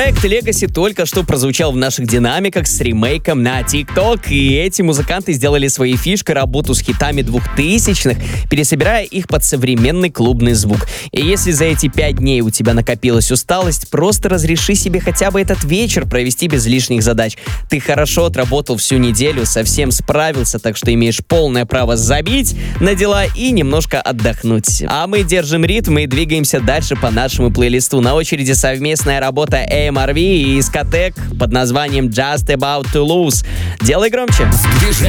Проект Legacy только что прозвучал в наших динамиках с ремейком на TikTok, и эти музыканты сделали своей фишкой работу с хитами 2000-х, пересобирая их под современный клубный звук. И если за эти 5 дней у тебя накопилась усталость, просто разреши себе хотя бы этот вечер провести без лишних задач. Ты хорошо отработал всю неделю, совсем справился, так что имеешь полное право забить на дела и немножко отдохнуть. А мы держим ритм и двигаемся дальше по нашему плейлисту. На очереди совместная работа AMRV и Discotheque под названием Just About to Lose. Делай громче. Движение.